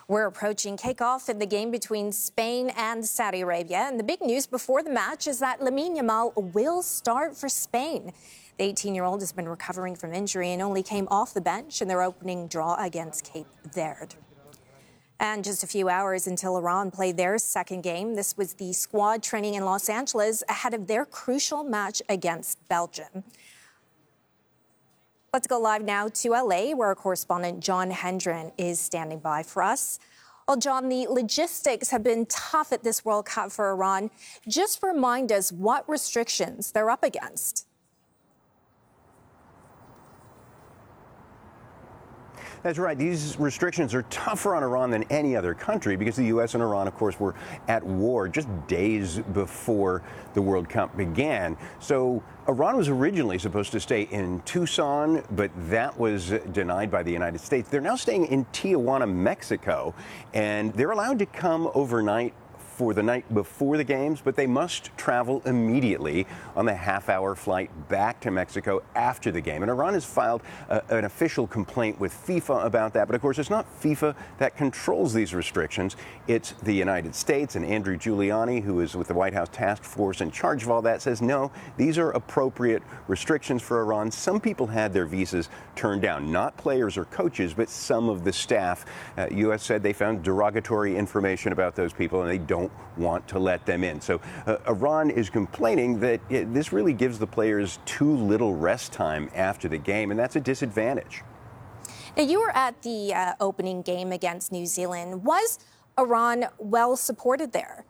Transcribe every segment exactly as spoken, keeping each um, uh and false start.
We're approaching kickoff in the game between Spain and Saudi Arabia. And the big news before the match is that Lamine Yamal will start for Spain. The eighteen-year-old has been recovering from injury and only came off the bench in their opening draw against Cape Verde. And just a few hours until Iran played their second game. This was the squad training in Los Angeles ahead of their crucial match against Belgium. Let's go live now to L A, where our correspondent John Hendren is standing by for us. Well, John, the logistics have been tough at this World Cup for Iran. Just remind us what restrictions they're up against. That's right. These restrictions are tougher on Iran than any other country because the U S and Iran, of course, were at war just days before the World Cup began. So Iran was originally supposed to stay in Tucson, but that was denied by the United States. They're now staying in Tijuana, Mexico, and they're allowed to come overnight for the night before the games, but they must travel immediately on the half-hour flight back to Mexico after the game. And Iran has filed a, an official complaint with FIFA about that. But of course, it's not FIFA that controls these restrictions. It's the United States. And Andrew Giuliani, who is with the White House task force in charge of all that, says, no, these are appropriate restrictions for Iran. Some people had their visas turned down, not players or coaches, but some of the staff. Uh, U S said they found derogatory information about those people, and they don't want to let them in. So uh, Iran is complaining that it, this really gives the players too little rest time after the game, and that's a disadvantage. Now, you were at the uh, opening game against New Zealand. Was Iran well supported there?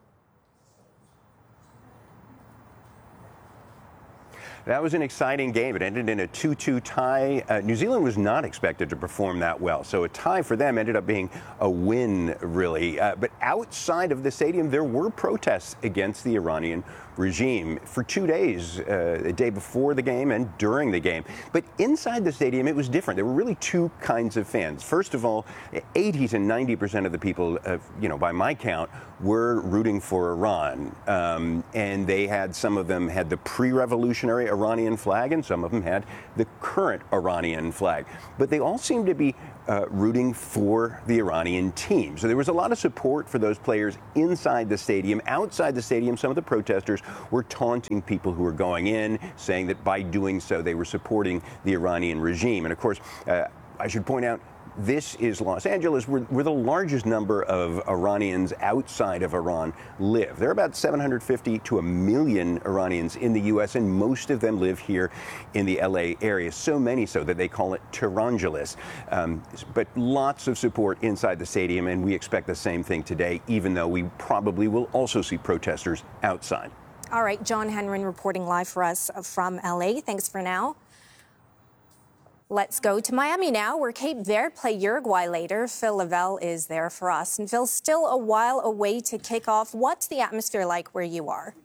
That was an exciting game. It ended in a two two tie. Uh, New Zealand was not expected to perform that well, so a tie for them ended up being a win, really. Uh, but outside of the stadium, there were protests against the Iranian regime for two days, uh, the day before the game and during the game. But inside the stadium, it was different. There were really two kinds of fans. First of all, eighty to ninety percent of the people, uh, you know, by my count, were rooting for Iran. Um, and they had, some of them had the pre-revolutionary Iranian flag, and some of them had the current Iranian flag. But they all seemed to be uh, rooting for the Iranian team. So there was a lot of support for those players inside the stadium. Outside the stadium, some of the protesters were taunting people who were going in, saying that by doing so, they were supporting the Iranian regime. And of course, uh, I should point out, this is Los Angeles, where, where the largest number of Iranians outside of Iran live. There are about seven hundred fifty to a million Iranians in the U S, and most of them live here in the L A area, so many so that they call it Tehrangeles. Um, but lots of support inside the stadium, and we expect the same thing today, even though we probably will also see protesters outside. All right, John Hendren reporting live for us from L A. Thanks for now. Let's go to Miami now, where Cape Verde play Uruguay later. Phil Lavelle is there for us. And Phil, still a while away to kick off. What's the atmosphere like where you are?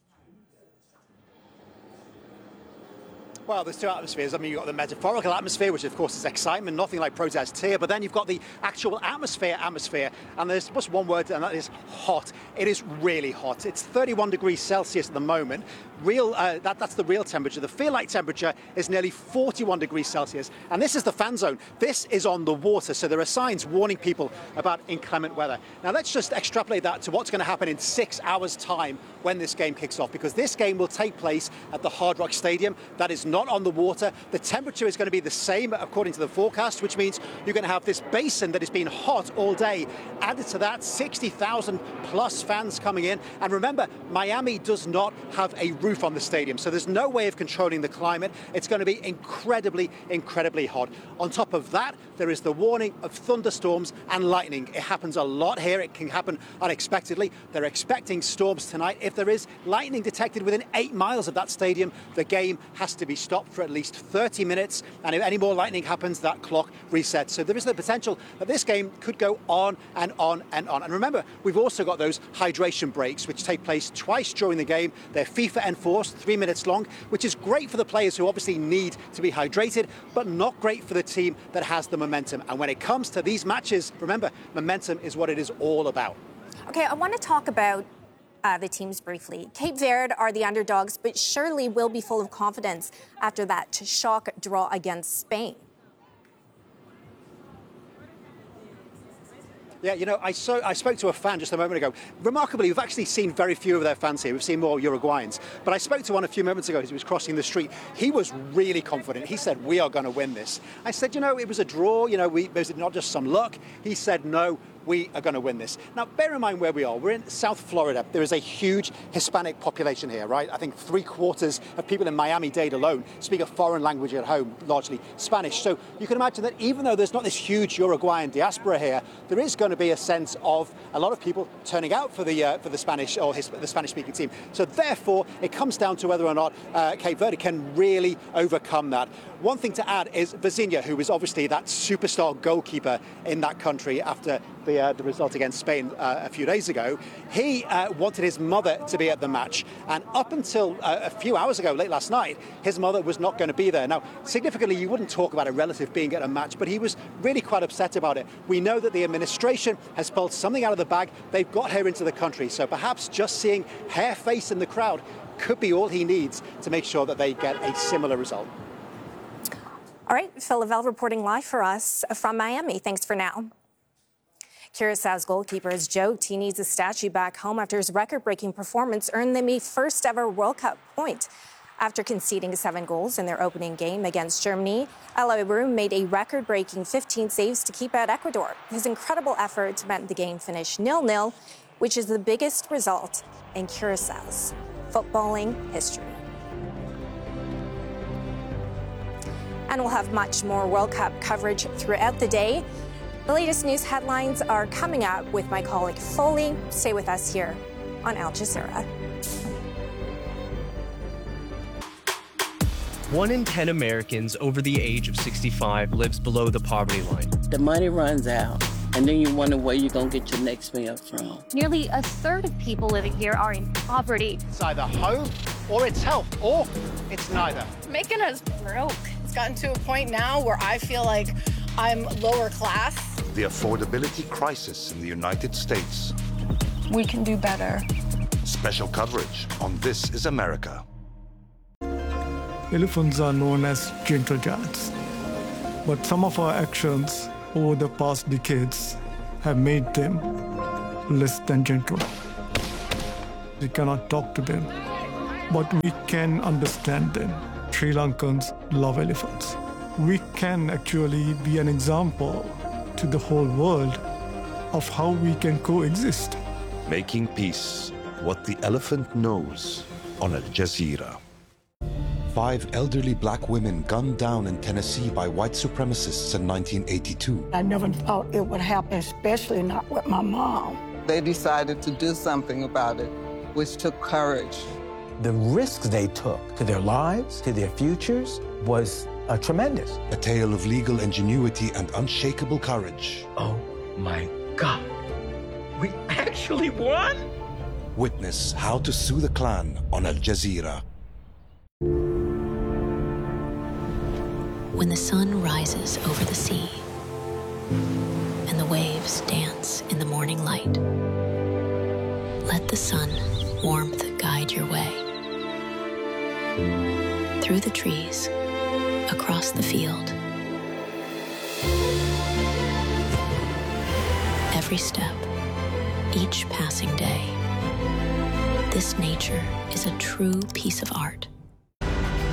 Well, there's two atmospheres. I mean, you've got the metaphorical atmosphere, which of course is excitement, nothing like protest here, but then you've got the actual atmosphere atmosphere, and there's just one word, and that is hot. It is really hot. It's thirty-one degrees Celsius at the moment. Real, uh, that, that's the real temperature. The feel-like temperature is nearly forty-one degrees Celsius, and this is the fan zone. This is on the water, so there are signs warning people about inclement weather. Now, let's just extrapolate that to what's going to happen in six hours' time when this game kicks off, because this game will take place at the Hard Rock Stadium. That is not on the water. The temperature is going to be the same according to the forecast, which means you're going to have this basin that has been hot all day. Added to that, sixty thousand plus fans coming in. And remember, Miami does not have a roof on the stadium, so there's no way of controlling the climate. It's going to be incredibly, incredibly hot. On top of that, there is the warning of thunderstorms and lightning. It happens a lot here. It can happen unexpectedly. They're expecting storms tonight. If there is lightning detected within eight miles of that stadium, the game has to be stopped for at least thirty minutes. And if any more lightning happens, that clock resets. So there is the potential that this game could go on and on and on. And remember, we've also got those hydration breaks, which take place twice during the game. They're FIFA enforced, three minutes long, which is great for the players who obviously need to be hydrated, but not great for the team that has the momentum. And when it comes to these matches, remember, momentum is what it is all about. Okay, I want to talk about Uh, the teams briefly. Cape Verde are the underdogs, but surely will be full of confidence after that shock draw against Spain. Yeah, you know, I, so, I spoke to a fan just a moment ago. Remarkably, we've actually seen very few of their fans here. We've seen more Uruguayans. But I spoke to one a few moments ago as he was crossing the street. He was really confident. He said, we are going to win this. I said, you know, it was a draw. You know, we, it was not just some luck. He said, no, we are going to win this. Now, bear in mind where we are. We're in South Florida. There is a huge Hispanic population here, right? I think three quarters of people in Miami-Dade alone speak a foreign language at home, largely Spanish. So you can imagine that even though there's not this huge Uruguayan diaspora here, there is going to be a sense of a lot of people turning out for the uh, for the Spanish or his, the Spanish-speaking team. So therefore, it comes down to whether or not uh, Cape Verde can really overcome that. One thing to add is Vizinha, who was obviously that superstar goalkeeper in that country after the, uh, the result against Spain uh, a few days ago. He uh, wanted his mother to be at the match. And up until uh, a few hours ago, late last night, his mother was not going to be there. Now, significantly, you wouldn't talk about a relative being at a match, but he was really quite upset about it. We know that the administration has pulled something out of the bag. They've got her into the country. So perhaps just seeing her face in the crowd could be all he needs to make sure that they get a similar result. All right, Phil Lavelle reporting live for us from Miami. Thanks for now. Curaçao's goalkeeper has joked he needs a statue back home after his record-breaking performance earned them a first-ever World Cup point. After conceding seven goals in their opening game against Germany, El Aaiún made a record-breaking fifteen saves to keep out Ecuador. His incredible effort meant the game finished nil nil, which is the biggest result in Curaçao's footballing history. And we'll have much more World Cup coverage throughout the day. The latest news headlines are coming up with my colleague Foley. Stay with us here on Al Jazeera. One in ten Americans over the age of sixty-five lives below the poverty line. The money runs out, and then you wonder where you're going to get your next meal from. Nearly a third of people living here are in poverty. It's either home, or it's health, or it's neither. Making us broke. It's gotten to a point now where I feel like I'm lower class. The affordability crisis in the United States. We can do better. Special coverage on This Is America. Elephants are known as gentle giants, but some of our actions over the past decades have made them less than gentle. We cannot talk to them, but we can understand them. Sri Lankans love elephants. We can actually be an example to the whole world of how we can coexist. Making peace, what the elephant knows, on Al Jazeera. Five elderly black women gunned down in Tennessee by white supremacists in nineteen eighty-two. I never thought it would happen, especially not with my mom. They decided to do something about it, which took courage. The risks they took to their lives, to their futures, was uh, tremendous. A tale of legal ingenuity and unshakable courage. Oh my God, we actually won? Witness How to Sue the Klan on Al Jazeera. When the sun rises over the sea and the waves dance in the morning light, let the sun warmth guide your way. Through the trees, across the field. Every step, each passing day. This nature is a true piece of art.